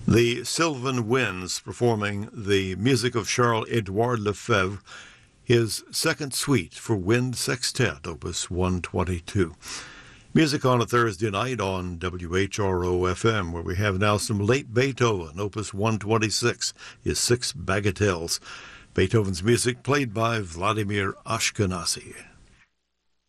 The Sylvan Winds performing the music of Charles-Édouard Lefebvre, his second suite for wind sextet, opus 122. Music on a Thursday night on WHRO-FM, where we have now some late Beethoven, opus 126, his six bagatelles. Beethoven's music played by Vladimir Ashkenazy.